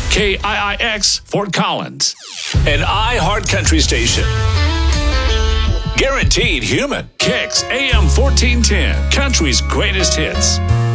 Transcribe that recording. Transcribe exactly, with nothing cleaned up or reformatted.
K I I X, Fort Collins. An iHeart Country station. Guaranteed human. Kicks A M fourteen ten. Country's greatest hits.